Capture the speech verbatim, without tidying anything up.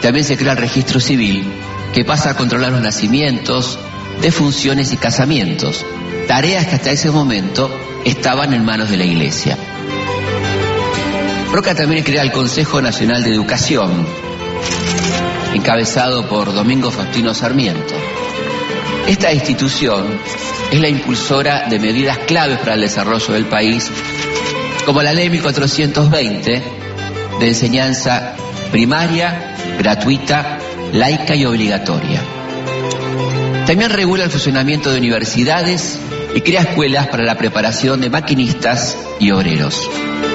También se crea el registro civil, que pasa a controlar los nacimientos, defunciones y casamientos, tareas que hasta ese momento estaban en manos de la Iglesia. Roca también crea el Consejo Nacional de Educación, encabezado por Domingo Faustino Sarmiento. Esta institución es la impulsora de medidas claves para el desarrollo del país, como la Ley mil cuatrocientos veinte de enseñanza primaria, gratuita, laica y obligatoria. También regula el funcionamiento de universidades y crea escuelas para la preparación de maquinistas y obreros.